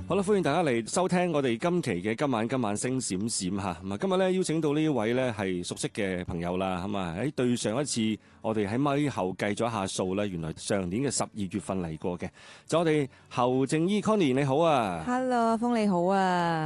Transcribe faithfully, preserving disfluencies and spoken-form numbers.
好啦，歡迎大家嚟收聽我哋今期嘅今晚今晚星閃閃嚇。咁啊，今日咧邀請到呢一位咧係熟悉嘅朋友啦。咁啊喺對上一次我哋喺咪後計咗一下數咧，原來上年嘅十二月份嚟過嘅。就我哋侯靜怡 Connie 你好啊 ，Hello 阿峰你好啊。